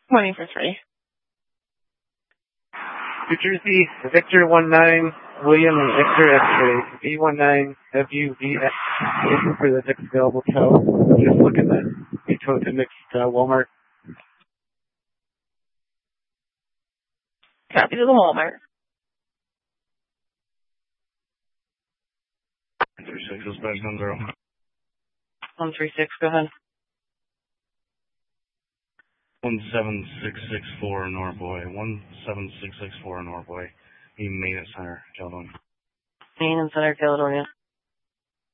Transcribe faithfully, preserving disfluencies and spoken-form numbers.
Twenty for three. New Jersey, Victor one nine, William and Victor X-ray, B one nine, W V X, looking for the next available tow. Just look at that. We towed to next uh, Walmart. Copy to the Walmart. three six is back on zero. one three six, go ahead. one seven six six four Norboy. one seven six six four Norboy. The Main Center, Caledonia. Main and Center, Caledonia.